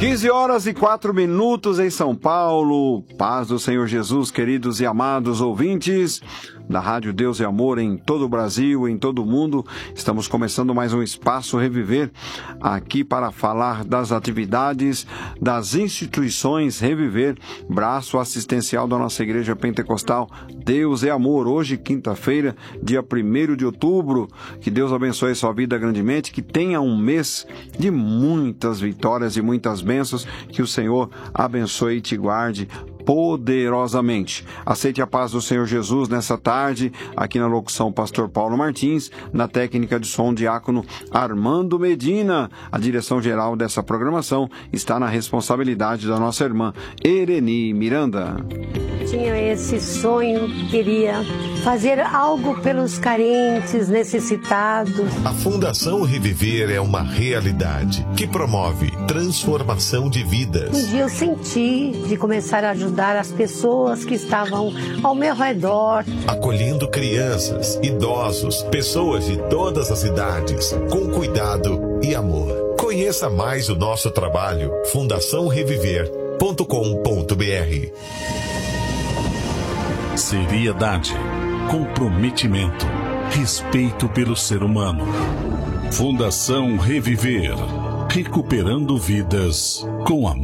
15h04 em São Paulo. Paz do Senhor Jesus, queridos e amados ouvintes da Rádio Deus e Amor em todo o Brasil, em todo o mundo. Estamos começando mais um Espaço Reviver, aqui para falar das atividades das instituições Reviver, braço assistencial da nossa Igreja Pentecostal Deus é Amor. Hoje, quinta-feira, dia 1º de outubro. Que Deus abençoe sua vida grandemente, que tenha um mês de muitas vitórias e muitas bênçãos, que o Senhor abençoe e te guarde poderosamente. Aceite a paz do Senhor Jesus nessa tarde, aqui na locução Pastor Paulo Martins, na técnica de som Diácono Armando Medina. A direção geral dessa programação está na responsabilidade da nossa irmã Ereni Miranda. Tinha esse sonho, queria fazer algo pelos carentes, necessitados. A Fundação Reviver é uma realidade que promove transformação de vidas. Um dia eu senti de começar a ajudar as pessoas que estavam ao meu redor. Acolhendo crianças, idosos, pessoas de todas as idades, com cuidado e amor. Conheça mais o nosso trabalho, fundaçãoreviver.com.br. Seriedade, comprometimento, respeito pelo ser humano. Fundação Reviver, recuperando vidas com amor.